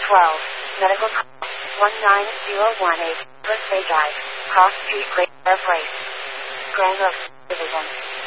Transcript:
12. Medical call 19018. Birthday Drive. Cross Street, Great Bear Place. Grand Oaks Division.